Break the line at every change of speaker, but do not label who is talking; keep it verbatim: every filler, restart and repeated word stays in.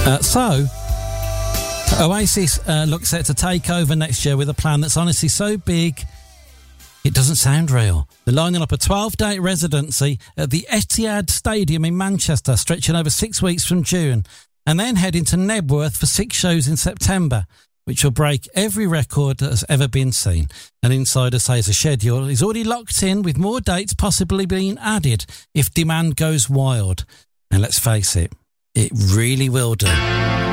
Uh, so, Oasis uh, looks set to take over next year with a plan that's honestly so big, it doesn't sound real. They're lining up a twelve-day residency at the Etihad Stadium in Manchester, stretching over six weeks from June, and then heading to Nebworth for six shows in September, which will break every record that has ever been seen. An insider says the schedule is already locked in, with more dates possibly being added if demand goes wild. And let's face it, it really will do.